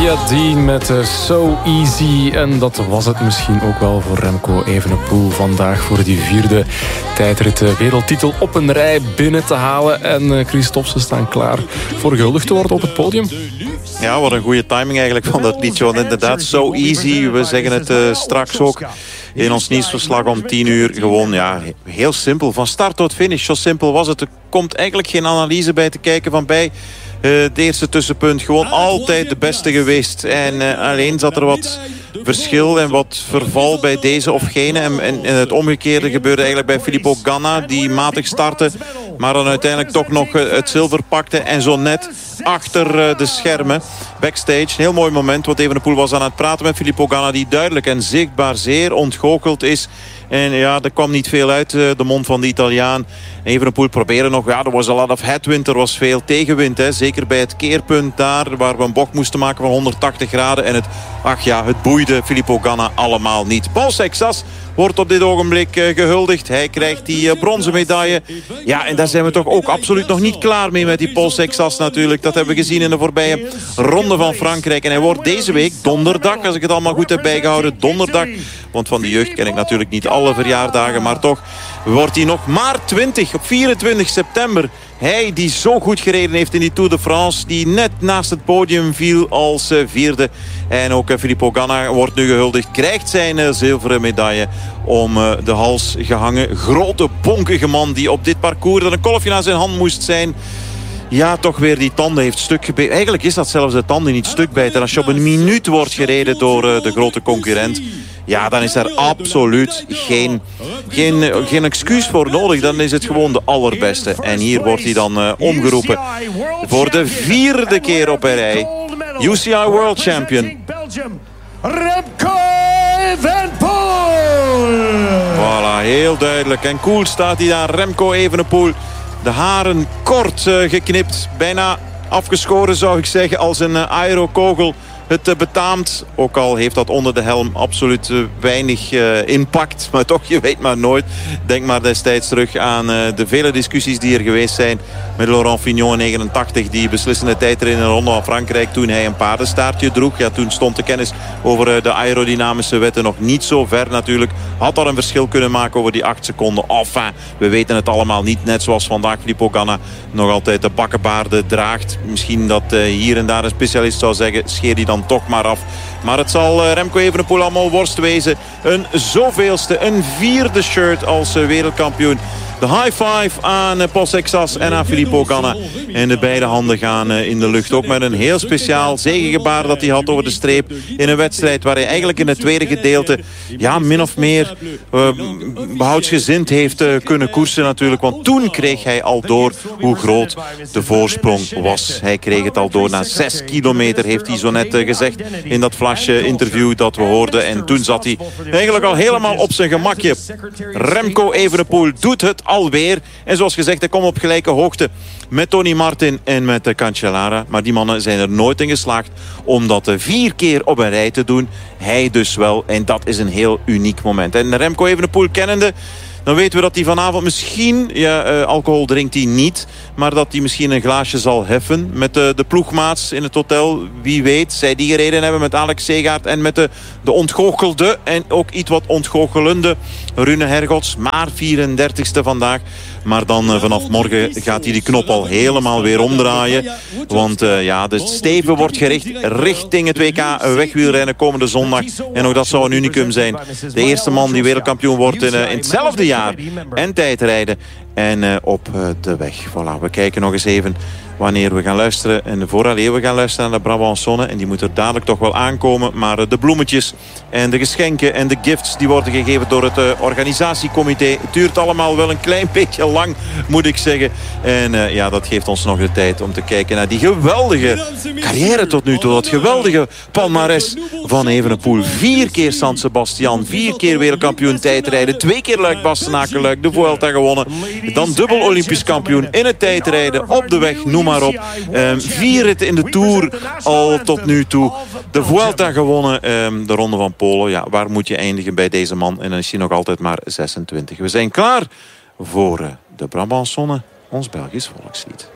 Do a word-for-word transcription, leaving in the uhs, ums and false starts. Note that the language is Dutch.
Dean met uh, So Easy. En dat was het misschien ook wel voor Remco Evenepoel vandaag voor die vierde tijdrit uh, wereldtitel op een rij binnen te halen. En uh, Christophe, ze staan klaar voor gehuldigd te worden op het podium. Ja, wat een goede timing eigenlijk van dat liedje. Want inderdaad, So Easy, we zeggen het uh, straks ook in ons nieuwsverslag om tien uur. Gewoon, ja, heel simpel. Van start tot finish, zo simpel was het. Er komt eigenlijk geen analyse bij te kijken van bij. Uh, het eerste tussenpunt, gewoon altijd de beste geweest. En uh, alleen zat er wat verschil en wat verval bij deze of gene. En, en, en het omgekeerde gebeurde eigenlijk bij Filippo Ganna, die matig startte, maar dan uiteindelijk toch nog uh, het zilver pakte. En zo net achter uh, de schermen, backstage, een heel mooi moment. Want Evenepoel was aan het praten met Filippo Ganna, die duidelijk en zichtbaar zeer ontgoocheld is. En ja, er kwam niet veel uit uh, de mond van de Italiaan. Evenepoel probeerde nog, ja, er was a lot of headwind, er was veel tegenwind. Hè. Zeker bij het keerpunt daar, waar we een bocht moesten maken van honderdtachtig graden. En het, ach ja, het boeide Filippo Ganna allemaal niet. Paul Seixas wordt op dit ogenblik uh, gehuldigd. Hij krijgt die uh, bronzen medaille. Ja, en daar zijn we toch ook absoluut nog niet klaar mee met die Paul Seixas natuurlijk. Dat hebben we gezien in de voorbije ronde van Frankrijk. En hij wordt deze week, donderdag, als ik het allemaal goed heb bijgehouden, donderdag. Want van de jeugd ken ik natuurlijk niet alle verjaardagen, maar toch wordt hij nog maar twintig op vierentwintig september. Hij die zo goed gereden heeft in die Tour de France, die net naast het podium viel als uh, vierde. En ook uh, Filippo Ganna wordt nu gehuldigd, krijgt zijn uh, zilveren medaille om uh, de hals gehangen. Grote, bonkige man die op dit parcours, dat een kolfje naar zijn hand moest zijn, ja, toch weer die tanden heeft stuk gebeten. Eigenlijk is dat zelfs de tanden niet stuk bijten. En als je op een minuut wordt gereden door uh, de grote concurrent, ja, dan is daar absoluut geen, geen, geen excuus voor nodig. Dan is het gewoon de allerbeste. En hier wordt hij dan uh, omgeroepen voor de vierde keer op een rij. U C I World Champion. Remco Evenepoel. Voilà, heel duidelijk. En cool staat hij daar, Remco Evenepoel. De haren kort uh, geknipt, bijna afgeschoren zou ik zeggen, als een uh, aerokogel. Het uh, betaamt, ook al heeft dat onder de helm absoluut uh, weinig uh, impact. Maar toch, je weet maar nooit. Denk maar destijds terug aan uh, de vele discussies die er geweest zijn met Laurent Fignon in negenentachtig. Die beslissende tijd in een ronde van Frankrijk toen hij een paardenstaartje droeg. Ja, toen stond de kennis over uh, de aerodynamische wetten nog niet zo ver natuurlijk. Had dat een verschil kunnen maken over die acht seconden. Enfin, we weten het allemaal niet. Net zoals vandaag Filippo Ganna nog altijd de bakkenbaarden draagt. Misschien dat uh, hier en daar een specialist zou zeggen, scheer die dan toch maar af. Maar het zal uh, Remco Evenepoel allemaal worst wezen. Een zoveelste, een vierde shirt als uh, wereldkampioen. De high five aan uh, Paul Seixas en aan Filippo Ganna. En de beide handen gaan uh, in de lucht. Ook met een heel speciaal zegengebaar dat hij had over de streep. In een wedstrijd waar hij eigenlijk in het tweede gedeelte, ja, min of meer uh, behoudsgezind heeft uh, kunnen koersen natuurlijk. Want toen kreeg hij al door hoe groot de voorsprong was. Hij kreeg het al door. Na zes kilometer heeft hij zo net uh, gezegd in dat flash uh, interview dat we hoorden. En toen zat hij eigenlijk al helemaal op zijn gemakje. Remco Evenepoel doet het alweer. En zoals gezegd, hij komt op gelijke hoogte met Tony Martin en met de Cancellara. Maar die mannen zijn er nooit in geslaagd om dat vier keer op een rij te doen. Hij dus wel. En dat is een heel uniek moment. En Remco Evenepoel kennende, dan weten we dat hij vanavond misschien, ja, uh, alcohol drinkt hij niet, maar dat hij misschien een glaasje zal heffen met de, de ploegmaats in het hotel. Wie weet, zij die gereden hebben met Alex Segaert en met de, de ontgoochelde en ook iets wat ontgoochelende Rune Hergots. Maar vierendertigste vandaag. Maar dan uh, vanaf morgen gaat hij die knop al helemaal weer omdraaien. Want uh, ja, de steven wordt gericht richting het W K wegwielrennen komende zondag. En ook dat zou een unicum zijn. De eerste man die wereldkampioen wordt in, uh, in hetzelfde jaar. En tijdrijden. En uh, op uh, de weg. Voilà, we kijken nog eens even wanneer we gaan luisteren. En vooraleer we gaan luisteren naar de Brabançonne. En die moet er dadelijk toch wel aankomen. Maar uh, de bloemetjes en de geschenken en de gifts die worden gegeven door het uh, organisatiecomité. Het duurt allemaal wel een klein beetje lang, moet ik zeggen. En uh, ja, dat geeft ons nog de tijd om te kijken naar die geweldige carrière tot nu toe. Dat geweldige palmares van Evenepoel. Vier keer San Sebastian, vier keer wereldkampioen tijdrijden. Twee keer Luik-Bastenaken-Luik, de Vuelta gewonnen. Dan dubbel Olympisch kampioen in het tijdrijden, op de weg, noem maar op. Um, vier ritten in de Tour al tot nu toe. De Vuelta gewonnen, um, de Ronde van Polen. Ja, waar moet je eindigen bij deze man? En dan is hij nog altijd maar zesentwintig. We zijn klaar voor uh, de Brabançonne, ons Belgisch volkslied.